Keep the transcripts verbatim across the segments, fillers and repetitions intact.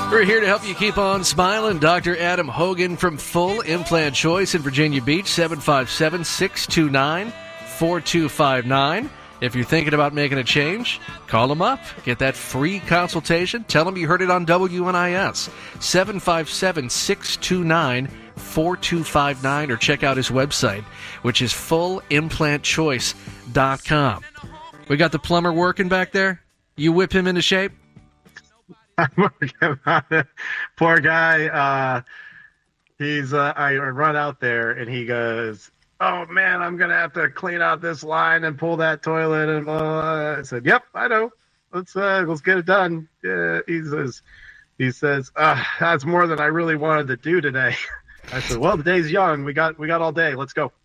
We're here to help you keep on smiling. Doctor Adam Hogan from Full Implant Choice in Virginia Beach, seven five seven, six two nine, four two five nine. If you're thinking about making a change, call him up. Get that free consultation. Tell him you heard it on W N I S, seven five seven, six two nine, four two five nine, or check out his website, which is full implant choice dot com. We got the plumber working back there? You whip him into shape? I'm working on it. Poor guy. Uh, he's. Uh, I run out there and he goes, "Oh man, I'm gonna have to clean out this line and pull that toilet." And blah, blah, blah. I said, "Yep, I know. Let's uh, let's get it done." Yeah, he says, "He says uh, that's more than I really wanted to do today." I said, "Well, the day's young. We got we got all day. Let's go."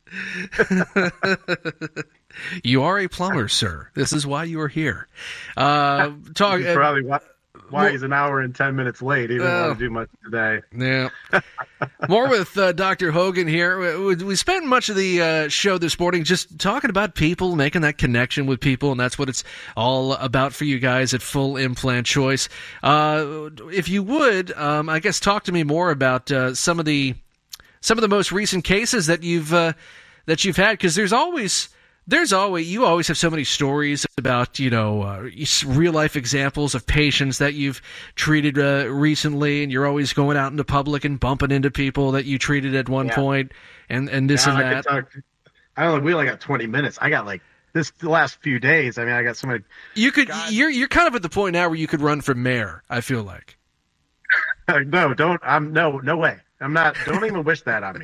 You are a plumber, sir. This is why you are here. Uh, talk. Probably why. Why well, he's an hour and ten minutes late. He didn't uh, want to do much today. Yeah. More with uh, Doctor Hogan here. We, we spent much of the uh, show this morning just talking about people, making that connection with people, and that's what it's all about for you guys at Full Implant Choice. Uh, if you would, um, I guess, talk to me more about uh, some of the some of the most recent cases that you've uh, that you've had, because there's always. There's always, you always have so many stories about, you know, uh, real life examples of patients that you've treated uh, recently, and you're always going out into public and bumping into people that you treated at one yeah. point, and, and this yeah, and I that. Talk, I don't know, we only got twenty minutes. I got like this the last few days. I mean, I got so many. You could, God. you're, you're kind of at the point now where you could run for mayor, I feel like. no, don't, I'm no, no way. I'm not. Don't even wish that on me.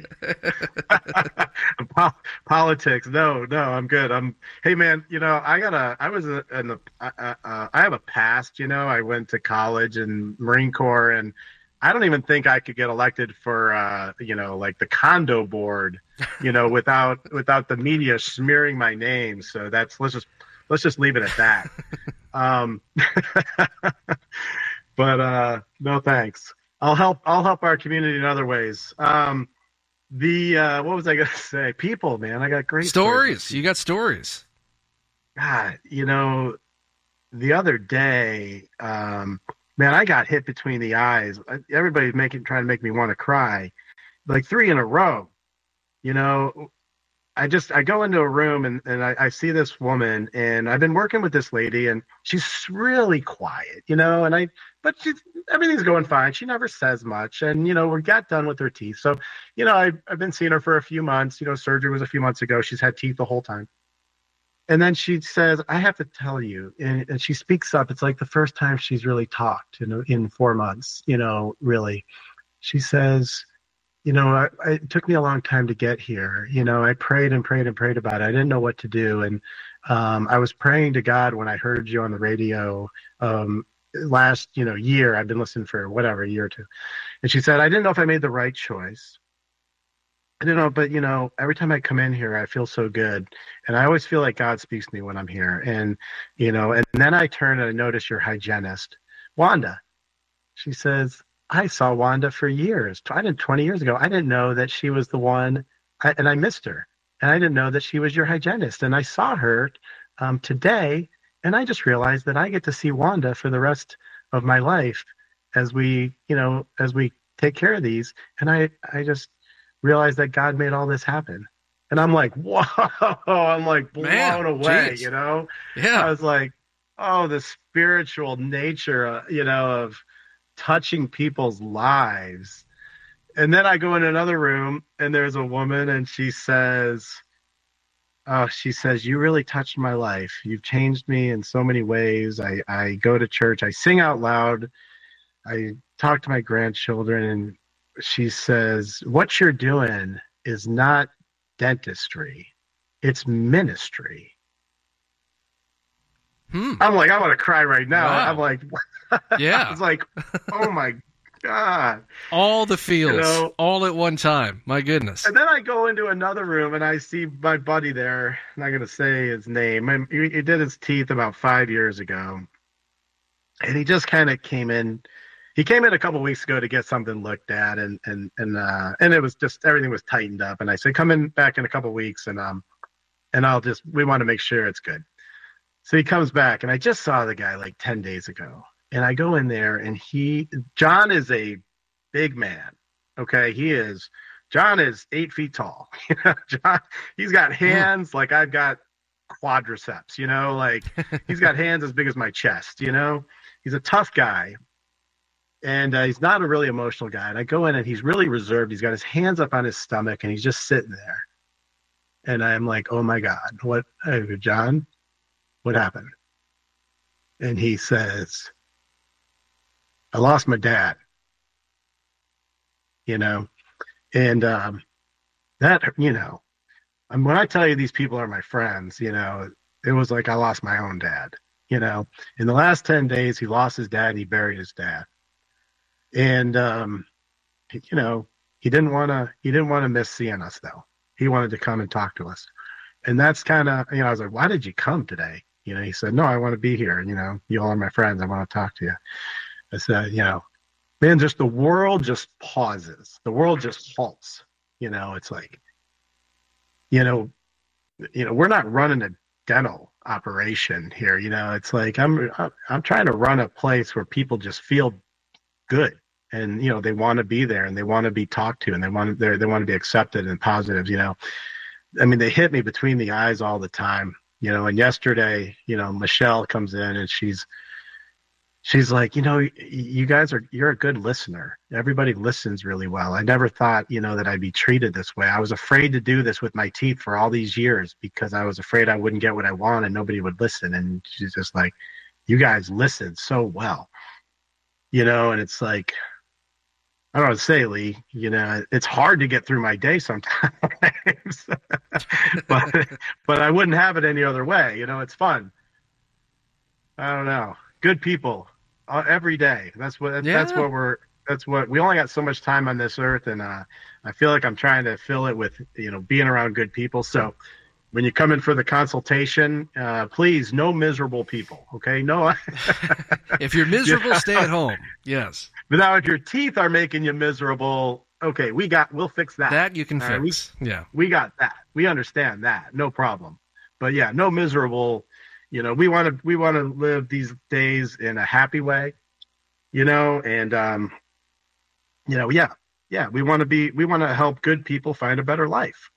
Politics, no, no. I'm good. I'm. Hey, man. You know, I got a. I was a, in the. Uh, uh, I have a past. You know, I went to college and Marine Corps, and I don't even think I could get elected for. Uh, you know, like the condo board. You know, without without the media smearing my name. So that's let's just let's just leave it at that. um, but uh, no thanks. I'll help. I'll help our community in other ways. Um, the uh, what was I going to say? People, man, I got great stories. stories. You got stories. God, you know, the other day, um, man, I got hit between the eyes. Everybody's making trying to make me want to cry, like three in a row. You know, I just I go into a room and and I, I see this woman, and I've been working with this lady, and she's really quiet, you know, and I. But she's, everything's going fine. She never says much. And, you know, we got done with her teeth. So, you know, I, I've been seeing her for a few months. You know, surgery was a few months ago. She's had teeth the whole time. And then she says, I have to tell you, and, and she speaks up. It's like the first time she's really talked in, in four months, you know, really. She says, you know, I, I, it took me a long time to get here. You know, I prayed and prayed and prayed about it. I didn't know what to do. And um, I was praying to God when I heard you on the radio um last, you know, year. I've been listening for whatever, a year or two. And she said, I didn't know if I made the right choice. I don't know, but, you know, every time I come in here, I feel so good. And I always feel like God speaks to me when I'm here. And, you know, and then I turn and I notice your hygienist, Wanda. She says, I saw Wanda for years. I did twenty years ago. I didn't know that she was the one, I, and I missed her. And I didn't know that she was your hygienist. And I saw her um, today. And I just realized that I get to see Wanda for the rest of my life as we, you know, as we take care of these. And I, I just realized that God made all this happen. And I'm like, whoa, I'm like blown Man, away, geez. you know? Yeah. I was like, oh, the spiritual nature, uh, you know, of touching people's lives. And then I go in another room and there's a woman and she says, Oh, she says, you really touched my life. You've changed me in so many ways. I, I go to church. I sing out loud. I talk to my grandchildren. And she says, what you're doing is not dentistry. It's ministry. Hmm. I'm like, I want to cry right now. Wow. I'm like, yeah. It's like, oh, my God. All the feels, you know? All at one time. My goodness. And then I go into another room and I see my buddy there. I'm not going to say his name. He, he did his teeth about five years ago. And he just kind of came in. He came in a couple weeks ago to get something looked at. And, and, and, uh, and it was just, everything was tightened up. And I said, come in back in a couple weeks and, um, and I'll just, we want to make sure it's good. So he comes back and I just saw the guy like ten days ago. And I go in there and he, John is a big man. Okay. He is, John is eight feet tall. You know, John, he's got Mm. hands like I've got quadriceps, you know, like he's got hands as big as my chest, you know, he's a tough guy. And uh, he's not a really emotional guy. And I go in and he's really reserved. He's got his hands up on his stomach and he's just sitting there. And I'm like, oh my God, what, uh, John, what happened? And he says, I lost my dad, you know, and um, that, you know, and when I tell you these people are my friends, you know, it was like I lost my own dad, you know. In the last ten days, he lost his dad and he buried his dad. And, um, you know, he didn't want to, he didn't want to miss seeing us though. He wanted to come and talk to us. And that's kind of, you know, I was like, why did you come today? You know, he said, no, I want to be here. You know, you all are my friends. I want to talk to you. I said, you know, man, just the world just pauses. The world just halts. You know, it's like, you know, you know, we're not running a dental operation here. You know, it's like I'm I'm trying to run a place where people just feel good, and you know they want to be there and they want to be talked to and they want to they want to be accepted and positive. You know, I mean, they hit me between the eyes all the time. You know, and yesterday, you know, Michelle comes in and she's she's like, you know, you guys are, you're a good listener. Everybody listens really well. I never thought, you know, that I'd be treated this way. I was afraid to do this with my teeth for all these years because I was afraid I wouldn't get what I want and nobody would listen. And she's just like, you guys listen so well, you know, and it's like, I don't know what to say, Lee, you know, it's hard to get through my day sometimes, but, but I wouldn't have it any other way. You know, it's fun. I don't know. Good people uh, every day. That's what, Yeah. that's what we're, that's what we only got so much time on this earth. And, uh, I feel like I'm trying to fill it with, you know, being around good people. So when you come in for the consultation, uh, please, no miserable people. Okay. No. If you're miserable, Yeah. stay at home. Yes. But now if your teeth are making you miserable, okay, we got, we'll fix that. That you can All right, fix. we, Yeah. we got that. We understand that. No problem. But yeah, no miserable, you know, we want to, we want to live these days in a happy way, you know, and, um, you know, yeah, yeah, we want to be, we want to help good people find a better life.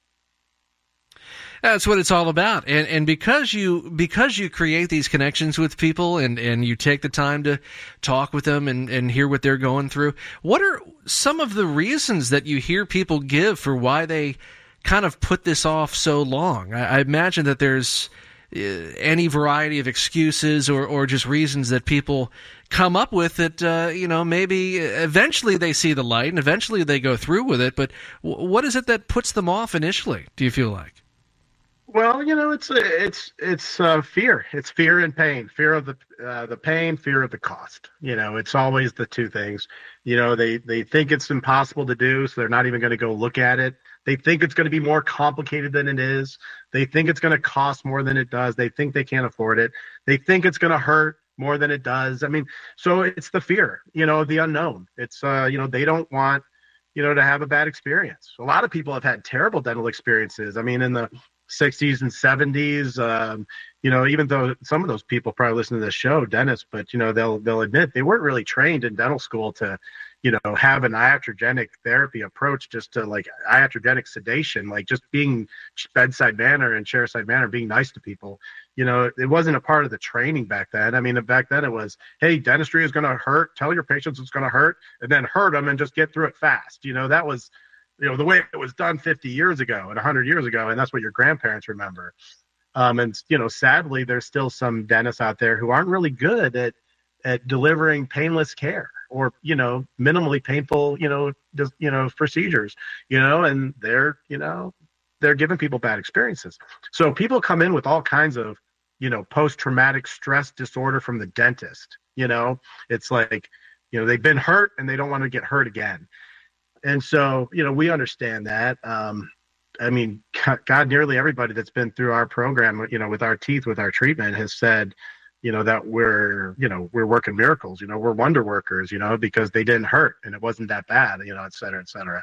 That's what it's all about. And and because you because you create these connections with people and, and you take the time to talk with them and, and hear what they're going through, what are some of the reasons that you hear people give for why they kind of put this off so long? I, I imagine that there's uh, any variety of excuses or, or just reasons that people come up with that, uh, you know, maybe eventually they see the light and eventually they go through with it. But w- what is it that puts them off initially, do you feel like? Well, you know, it's it's it's uh, fear. It's fear and pain. Fear of the uh, the pain, fear of the cost. You know, it's always the two things. You know, they they think it's impossible to do, so they're not even going to go look at it. They think it's going to be more complicated than it is. They think it's going to cost more than it does. They think they can't afford it. They think it's going to hurt more than it does. I mean, so it's the fear, you know, the unknown. It's uh, you know, they don't want, you know, to have a bad experience. A lot of people have had terrible dental experiences. I mean, in the sixties and seventies, um, you know, even though some of those people probably listen to this show, dentists, but, you know, they'll, they'll admit they weren't really trained in dental school to, you know, have an iatrogenic therapy approach, just to like iatrogenic sedation, like just being bedside manner and chairside manner, being nice to people. You know, it wasn't a part of the training back then. I mean, back then it was, hey, dentistry is going to hurt. Tell your patients it's going to hurt, and then hurt them and just get through it fast. You know, that was, you know, the way it was done fifty years ago and one hundred years ago, and that's what your grandparents remember. Um, and, you know, sadly, there's still some dentists out there who aren't really good at at delivering painless care or, you know, minimally painful, you know, just, you know, procedures, you know, and they're, you know, they're giving people bad experiences. So people come in with all kinds of, you know, post-traumatic stress disorder from the dentist. You know, it's like, you know, they've been hurt and they don't want to get hurt again. And so, you know, we understand that. Um, I mean, God, nearly everybody that's been through our program, you know, with our teeth, with our treatment has said, you know, that we're, you know, we're working miracles, you know, we're wonder workers, you know, because they didn't hurt and it wasn't that bad, you know, et cetera, et cetera.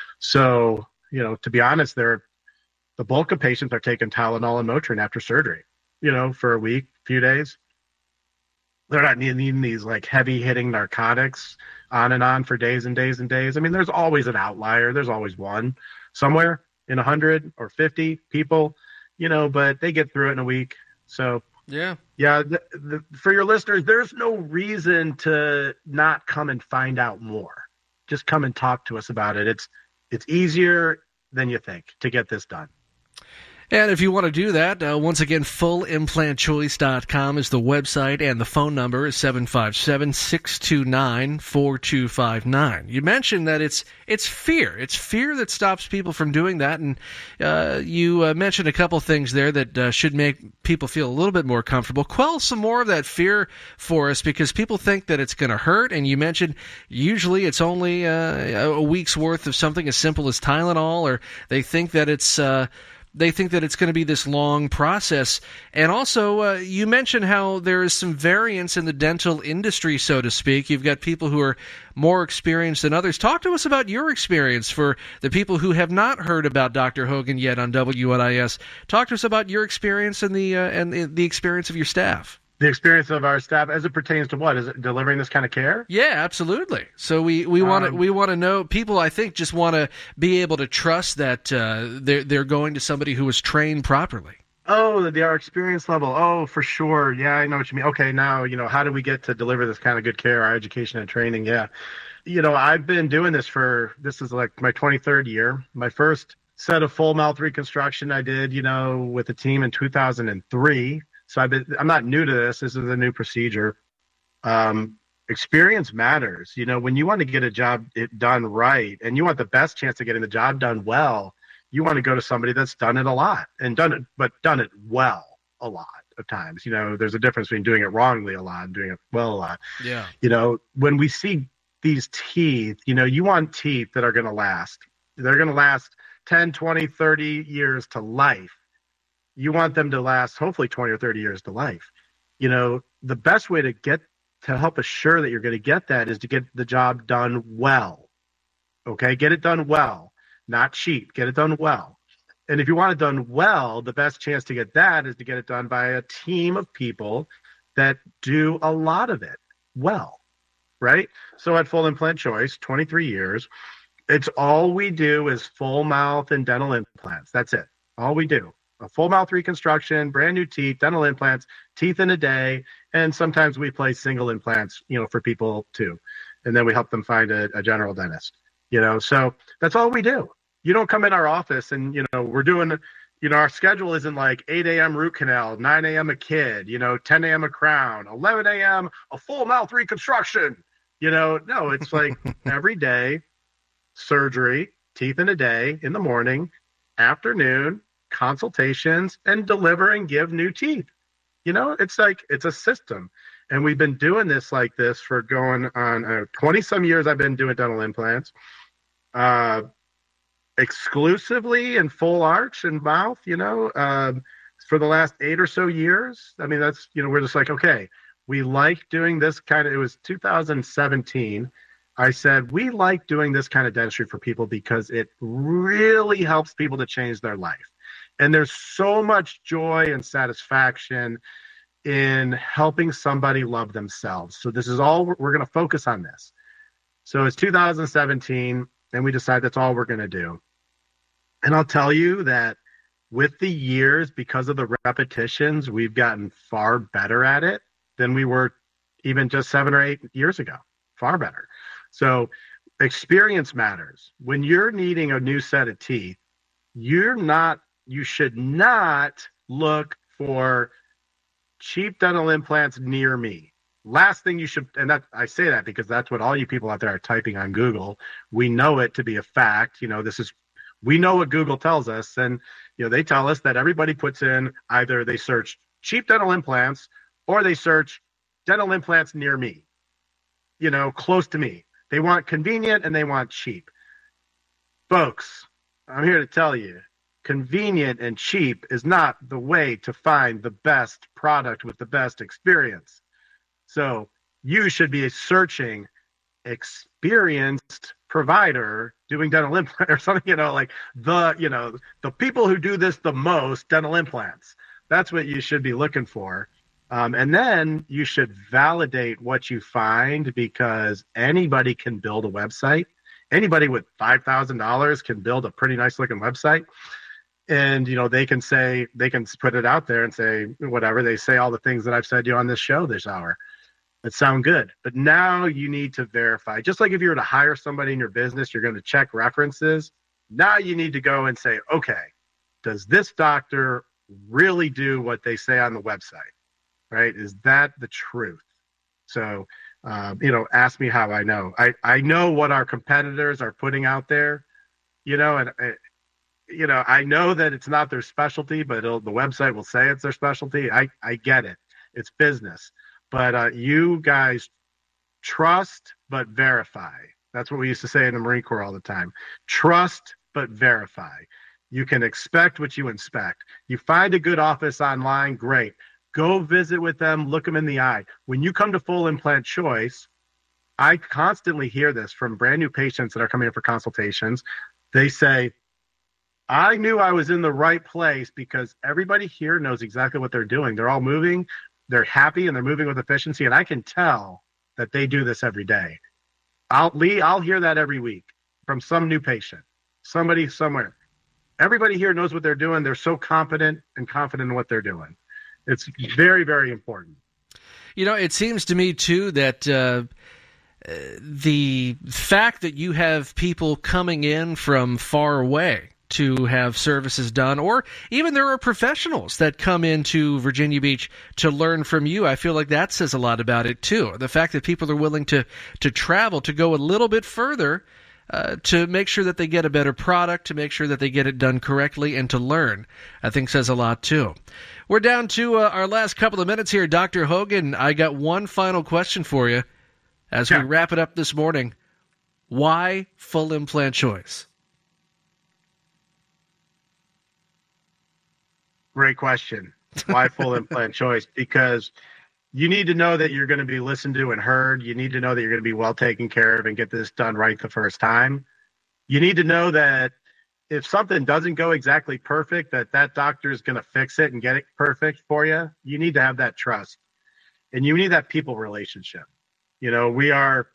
So, you know, to be honest, they're, the bulk of patients are taking Tylenol and Motrin after surgery, you know, for a week, few days. They're not needing these like heavy hitting narcotics on and on for days and days and days. I mean, there's always an outlier. There's always one somewhere in a hundred or fifty people, you know, but they get through it in a week. So Yeah. yeah, the, the, for your listeners, there's no reason to not come and find out more. Just come and talk to us about it. It's it's easier than you think to get this done. And if you want to do that, uh, once again, full implant choice dot com is the website, and the phone number is seven five seven, six two nine, four two five nine. You mentioned that it's it's fear. It's fear that stops people from doing that, and uh, you uh, mentioned a couple things there that uh, should make people feel a little bit more comfortable. Quell some more of that fear for us, because people think that it's going to hurt, and you mentioned usually it's only uh, a week's worth of something as simple as Tylenol, or they think that it's... Uh, They think that it's going to be this long process. And also, uh, you mentioned how there is some variance in the dental industry, so to speak. You've got people who are more experienced than others. Talk to us about your experience for the people who have not heard about Doctor Hogan yet on W N I S. Talk to us about your experience and the uh, and the, the experience of your staff. The experience of our staff as it pertains to what? Is it delivering this kind of care? Yeah, absolutely. So we, we want to Um, we want to know, people I think just want to be able to trust that uh, they're they're going to somebody who is trained properly. Oh, the, the our experience level. Oh, for sure. Yeah, I know what you mean. Okay, now, you know, how do we get to deliver this kind of good care, our education and training? Yeah. You know, I've been doing this for, this is like my twenty-third year. My first set of full mouth reconstruction I did, you know, with a team in two thousand three. So I've been, I'm not new to this. This is a new procedure. Um, experience matters. You know, when you want to get a job it done right, and you want the best chance of getting the job done well, you want to go to somebody that's done it a lot and done it, but done it well a lot of times. You know, there's a difference between doing it wrongly a lot and doing it well a lot. Yeah. You know, when we see these teeth, you know, you want teeth that are going to last. They're going to last ten, twenty, thirty years to life. You want them to last hopefully twenty or thirty years to life. You know, the best way to get to help assure that you're going to get that is to get the job done well. Okay, get it done well, not cheap. Get it done well. And if you want it done well, the best chance to get that is to get it done by a team of people that do a lot of it well, right? So at Full Implant Choice, twenty-three years, it's all we do is full mouth and dental implants. That's it. All we do. A full mouth reconstruction, brand new teeth, dental implants, teeth in a day, and sometimes we place single implants, you know, for people too. And then we help them find a, a general dentist, you know. So that's all we do. You don't come in our office and, you know, we're doing, you know, our schedule isn't like eight a.m. root canal, nine a.m. a kid, you know, ten a.m. a crown, eleven a.m. a full mouth reconstruction, you know. No, it's like every day, surgery, teeth in a day, in the morning, afternoon, consultations, and deliver and give new teeth. You know, it's like, it's a system. And we've been doing this like this for going on uh, twenty some years. I've been doing dental implants uh, exclusively in full arch and mouth, you know, um, for the last eight or so years. I mean, that's, you know, we're just like, okay, we like doing this kind of, it was two thousand seventeen. I said, we like doing this kind of dentistry for people because it really helps people to change their life. And there's so much joy and satisfaction in helping somebody love themselves. So this is all, we're, we're going to focus on this. So it's two thousand seventeen, and we decide that's all we're going to do. And I'll tell you that with the years, because of the repetitions, we've gotten far better at it than we were even just seven or eight years ago. Far better. So experience matters. When you're needing a new set of teeth, you're not you should not look for cheap dental implants near me. Last thing you should, and that I say that because that's what all you people out there are typing on Google. We know it to be a fact. You know, this is, we know what Google tells us. And, you know, they tell us that everybody puts in either they search cheap dental implants or they search dental implants near me, you know, close to me. They want convenient and they want cheap. Folks, I'm here to tell you, convenient and cheap is not the way to find the best product with the best experience. So you should be searching experienced provider doing dental implant or something, you know, like the, you know, the people who do this the most, dental implants. That's what you should be looking for. Um, and then you should validate what you find, because anybody can build a website. Anybody with five thousand dollars can build a pretty nice looking website. And, you know, they can say, they can put it out there and say, whatever, they say all the things that I've said to you on this show this hour that sound good. But now you need to verify. Just like if you were to hire somebody in your business, you're going to check references. Now you need to go and say, okay, does this doctor really do what they say on the website? Right? Is that the truth? So, um, you know, ask me how I know. I, I know what our competitors are putting out there, you know, and, uh, you know, I know that it's not their specialty, but it'll, the website will say it's their specialty. I, I get it. It's business. But uh, you guys trust, but verify. That's what we used to say in the Marine Corps all the time. Trust, but verify. You can expect what you inspect. You find a good office online, great. Go visit with them, look them in the eye. When you come to Full Implant Choice, I constantly hear this from brand new patients that are coming in for consultations. They say, I knew I was in the right place because everybody here knows exactly what they're doing. They're all moving, they're happy, and they're moving with efficiency. And I can tell that they do this every day. I'll, Lee, I'll hear that every week from some new patient, somebody somewhere. Everybody here knows what they're doing. They're so confident and confident in what they're doing. It's very, very important. You know, it seems to me, too, that uh, the fact that you have people coming in from far away to have services done, or even there are professionals that come into Virginia Beach to learn from you, I feel like that says a lot about it, too. The fact that people are willing to, to travel, to go a little bit further, Uh, to make sure that they get a better product, to make sure that they get it done correctly, and to learn, I think says a lot, too. We're down to uh, our last couple of minutes here. Doctor Hogan, I got one final question for you as yeah. we wrap it up this morning. Why Full Implant Choice? Great question. Why Full Implant Choice? Because you need to know that you're going to be listened to and heard. You need to know that you're going to be well taken care of and get this done right the first time. You need to know that if something doesn't go exactly perfect, that that doctor is going to fix it and get it perfect for you. You need to have that trust. And you need that people relationship. You know, we are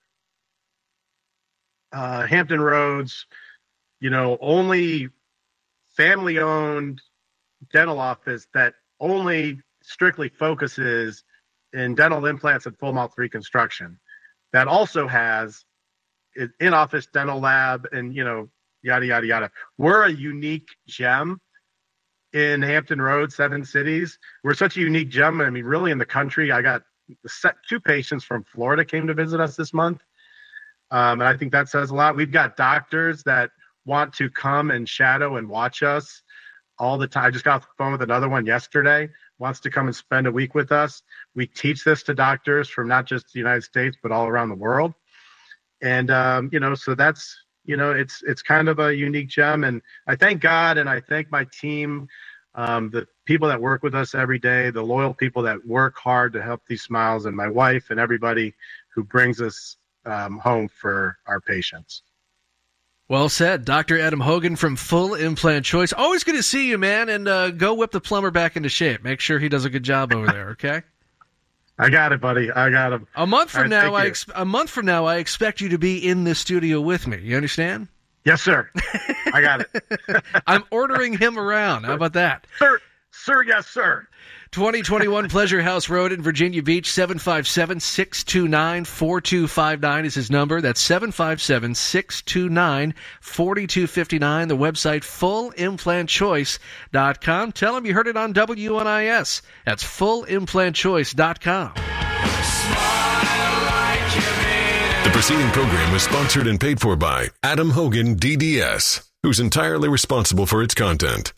uh, Hampton Roads, you know, only family-owned dental office that only strictly focuses in dental implants and full mouth reconstruction, that also has an in-office dental lab and, you know, yada, yada, yada. We're a unique gem in Hampton Roads, Seven Cities. We're such a unique gem. I mean, really in the country. I got two patients from Florida came to visit us this month. Um, and I think that says a lot. We've got doctors that want to come and shadow and watch us all the time. I just got off the phone with another one yesterday, wants to come and spend a week with us. We teach this to doctors from not just the United States, but all around the world. And, um, you know, so that's, you know, it's, it's kind of a unique gem. And I thank God, and I thank my team, um, the people that work with us every day, the loyal people that work hard to help these smiles, and my wife and everybody who brings us um, home for our patients. Well said. Doctor Adam Hogan from Full Implant Choice. Always good to see you, man, and uh, go whip the plumber back into shape. Make sure he does a good job over there, okay? I got it, buddy. I got him. A month from right, now, I ex- a month from now, I expect you to be in the studio with me. You understand? Yes, sir. I got it. I'm ordering him around. How about that? Sir, sir, yes, sir. twenty twenty-one Pleasure House Road in Virginia Beach. Seven five seven, six two nine, four two five nine is his number. That's seven five seven, six two nine, four two five nine. The website, full implant choice dot com. Tell him you heard it on W N I S. That's full implant choice dot com. The preceding program was sponsored and paid for by Adam Hogan, D D S, who's entirely responsible for its content.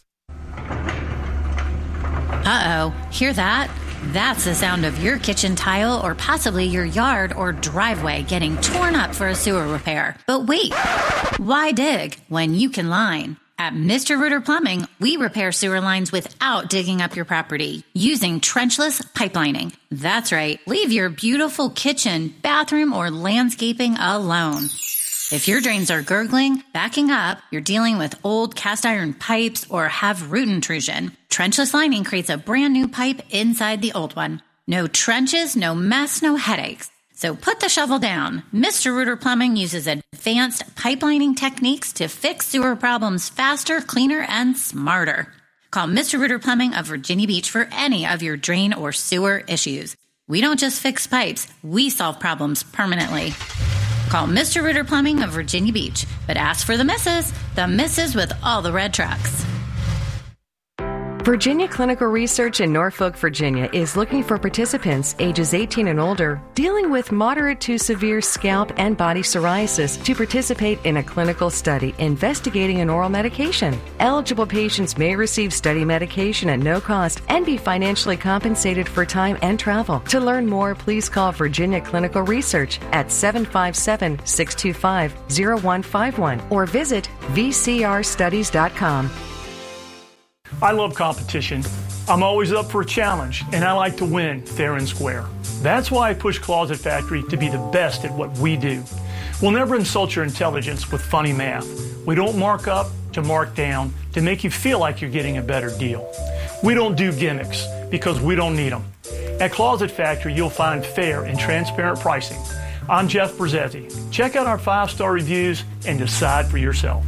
Uh-oh, hear that? That's the sound of your kitchen tile or possibly your yard or driveway getting torn up for a sewer repair. But wait, why dig when you can line? At Mister Rooter Plumbing, we repair sewer lines without digging up your property using trenchless pipelining. That's right, leave your beautiful kitchen, bathroom, or landscaping alone. If your drains are gurgling, backing up, you're dealing with old cast iron pipes, or have root intrusion, trenchless lining creates a brand new pipe inside the old one. No trenches, no mess, no headaches. So put the shovel down. Mister Rooter Plumbing uses advanced pipelining techniques to fix sewer problems faster, cleaner, and smarter. Call Mister Rooter Plumbing of Virginia Beach for any of your drain or sewer issues. We don't just fix pipes, we solve problems permanently. Call Mister Rooter Plumbing of Virginia Beach, but ask for the missus, the missus with all the red trucks. Virginia Clinical Research in Norfolk, Virginia is looking for participants ages eighteen and older dealing with moderate to severe scalp and body psoriasis to participate in a clinical study investigating an oral medication. Eligible patients may receive study medication at no cost and be financially compensated for time and travel. To learn more, please call Virginia Clinical Research at seven five seven, six two five, zero one five one or visit v c r studies dot com. I love competition. I'm always up for a challenge, and I like to win fair and square. That's why I push Closet Factory to be the best at what we do. We'll never insult your intelligence with funny math. We don't mark up to mark down to make you feel like you're getting a better deal. We don't do gimmicks because we don't need them. At Closet Factory, you'll find fair and transparent pricing. I'm Jeff Brzezzi. Check out our five-star reviews and decide for yourself.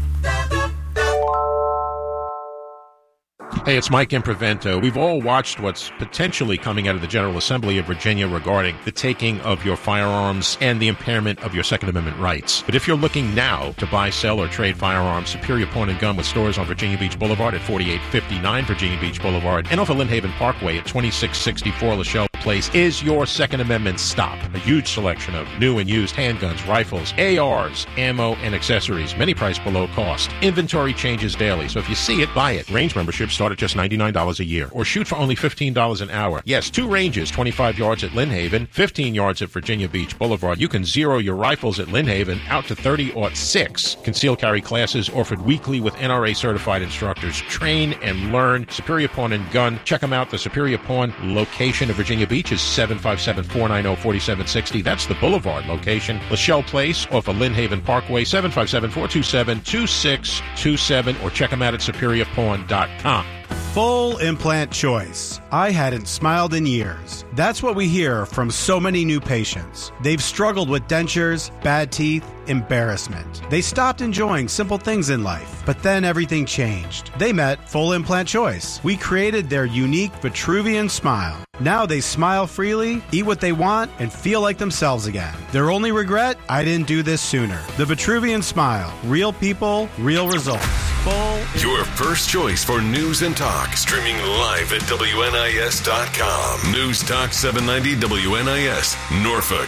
Hey, it's Mike Improvento. We've all watched what's potentially coming out of the General Assembly of Virginia regarding the taking of your firearms and the impairment of your Second Amendment rights. But if you're looking now to buy, sell, or trade firearms, Superior Pawn and Gun with stores on Virginia Beach Boulevard at forty-eight fifty-nine Virginia Beach Boulevard and off of Lynn Haven Parkway at twenty-six sixty-four Lachelle Place is your Second Amendment stop. A huge selection of new and used handguns, rifles, A Rs, ammo, and accessories, many priced below cost. Inventory changes daily, so if you see it, buy it. Range memberships start at just ninety-nine dollars a year, or shoot for only fifteen dollars an hour. Yes, two ranges, twenty-five yards at Lynn Haven, fifteen yards at Virginia Beach Boulevard. You can zero your rifles at Lynn Haven out to thirty or six. Concealed carry classes offered weekly with N R A certified instructors. Train and learn. Superior Pawn and Gun. Check them out. The Superior Pawn location of Virginia Beach is seven five seven, four nine zero, four seven six zero. That's the Boulevard location. Lachelle Place off of Lynn Haven Parkway, seven five seven, four two seven, two six two seven, or check them out at superior pawn dot com. Full implant choice. I hadn't smiled in years. That's what we hear from so many new patients. They've struggled with dentures, bad teeth, embarrassment. They stopped enjoying simple things in life, but then everything changed. They met Full Implant Choice. We created their unique Vitruvian smile. Now they smile freely, eat what they want, and feel like themselves again. Their only regret? I didn't do this sooner. The Vitruvian Smile. Real people, real results. Full. Your first choice for news and talk. Streaming live at W N I S dot com. News Talk seven ninety W N I S, Norfolk.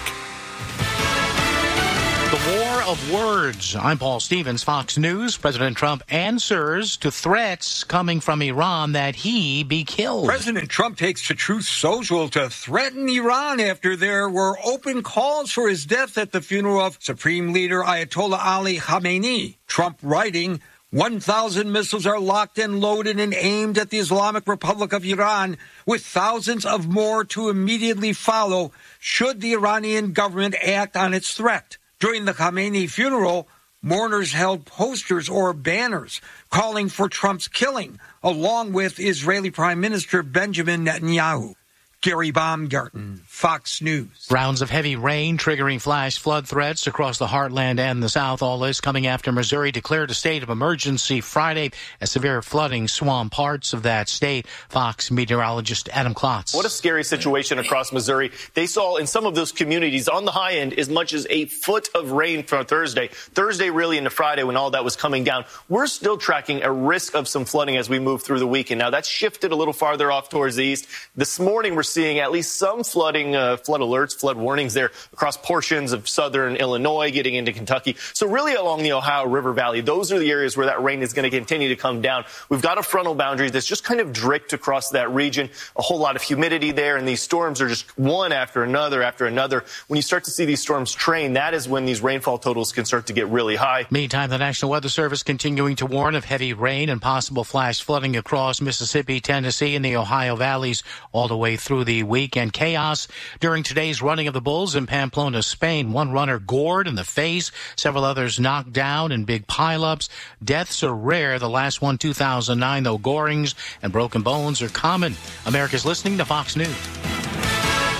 The war of words. I'm Paul Stevens, Fox News. President Trump answers to threats coming from Iran that he be killed. President Trump takes to Truth Social to threaten Iran after there were open calls for his death at the funeral of Supreme Leader Ayatollah Ali Khamenei. Trump writing, one thousand missiles are locked and loaded and aimed at the Islamic Republic of Iran, with thousands of more to immediately follow should the Iranian government act on its threat. During the Khamenei funeral, mourners held posters or banners calling for Trump's killing, along with Israeli Prime Minister Benjamin Netanyahu. Gary Baumgarten, Fox News. Rounds of heavy rain triggering flash flood threats across the heartland and the South. All this coming after Missouri declared a state of emergency Friday as severe flooding swamped parts of that state. Fox meteorologist Adam Klotz. What a scary situation across Missouri. They saw in some of those communities on the high end as much as a foot of rain for Thursday. Thursday really into Friday when all that was coming down. We're still tracking a risk of some flooding as we move through the weekend. Now that's shifted a little farther off towards the east. This morning we're seeing at least some flooding, uh, flood alerts, flood warnings there across portions of southern Illinois, getting into Kentucky. So really along the Ohio River Valley, those are the areas where that rain is going to continue to come down. We've got a frontal boundary that's just kind of draped across that region, a whole lot of humidity there, and these storms are just one after another after another. When you start to see these storms train, that is when these rainfall totals can start to get really high. Meantime, the National Weather Service continuing to warn of heavy rain and possible flash flooding across Mississippi, Tennessee, and the Ohio valleys all the way through the weekend. Chaos during today's running of the Bulls in Pamplona, Spain. One runner gored in the face, several others knocked down in big pileups. Deaths are rare. The last one, two thousand nine, though gorings and broken bones are common. America's listening to Fox News.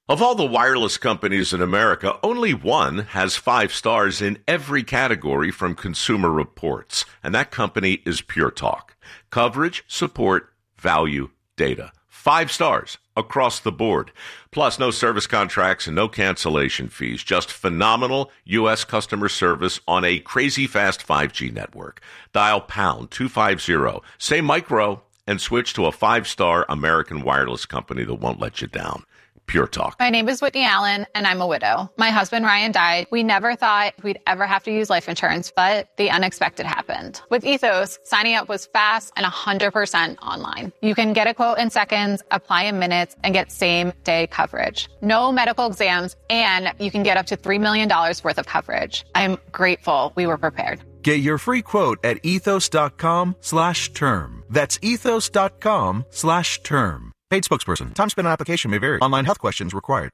Of all the wireless companies in America, only one has five stars in every category from Consumer Reports, and that company is Pure Talk. Coverage, support, value, data. Five stars across the board. Plus, no service contracts and no cancellation fees. Just phenomenal U S customer service on a crazy fast five G network. Dial pound two fifty, say micro, and switch to a five-star American wireless company that won't let you down. Pure Talk. My name is Whitney Allen, and I'm a widow. My husband, Ryan, died. We never thought we'd ever have to use life insurance, but the unexpected happened. With Ethos, signing up was fast and one hundred percent online. You can get a quote in seconds, apply in minutes, and get same-day coverage. No medical exams, and you can get up to three million dollars worth of coverage. I'm grateful we were prepared. Get your free quote at ethos.com slash term. That's ethos.com slash term. Paid spokesperson. Time spent on application may vary. Online health questions required.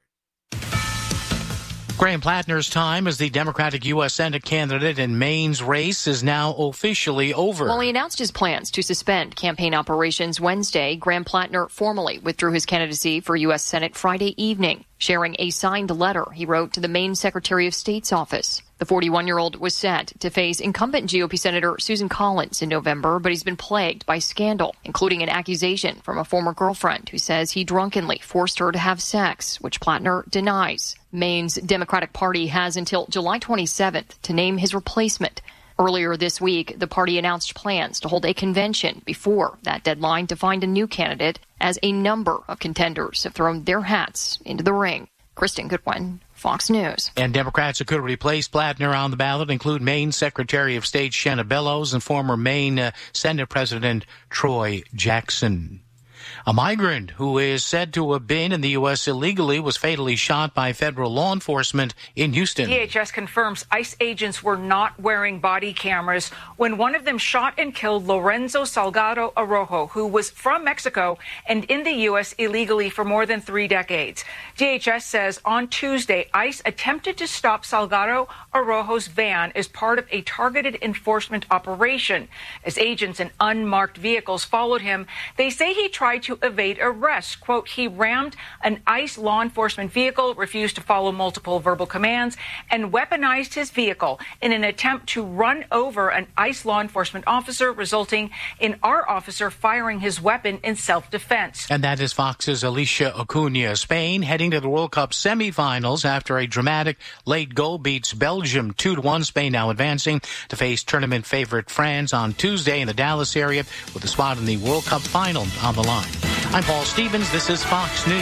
Graham Plattner's time as the Democratic U S Senate candidate in Maine's race is now officially over. While he announced his plans to suspend campaign operations Wednesday, Graham Plattner formally withdrew his candidacy for U S Senate Friday evening, sharing a signed letter he wrote to the Maine Secretary of State's office. The forty-one-year-old was set to face incumbent G O P Senator Susan Collins in November, but he's been plagued by scandal, including an accusation from a former girlfriend who says he drunkenly forced her to have sex, which Plattner denies. Maine's Democratic Party has until July twenty-seventh to name his replacement. Earlier this week, the party announced plans to hold a convention before that deadline to find a new candidate, as a number of contenders have thrown their hats into the ring. Kristen Goodwin, Fox News. And Democrats who could replace Plattner on the ballot include Maine Secretary of State Shanna Bellows and former Maine uh, Senate President Troy Jackson. A migrant who is said to have been in the U S illegally was fatally shot by federal law enforcement in Houston. D H S confirms ICE agents were not wearing body cameras when one of them shot and killed Lorenzo Salgado Arrojo, who was from Mexico and in the U S illegally for more than three decades. D H S says on Tuesday, ICE attempted to stop Salgado Arrojo's van as part of a targeted enforcement operation. As agents in unmarked vehicles followed him, they say he tried to evade arrest. Quote, he rammed an ICE law enforcement vehicle, refused to follow multiple verbal commands, and weaponized his vehicle in an attempt to run over an ICE law enforcement officer, resulting in our officer firing his weapon in self-defense. And that is Fox's Alicia Acuna. Spain heading to the World Cup semifinals after a dramatic late goal beats Belgium two to one. Spain now advancing to face tournament favorite France on Tuesday in the Dallas area with a spot in the World Cup final on the line. I'm Paul Stevens. This is Fox News.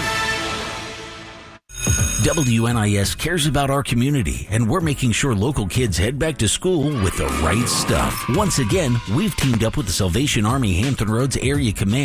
W N I S cares about our community, and we're making sure local kids head back to school with the right stuff. Once again, we've teamed up with the Salvation Army Hampton Roads Area Command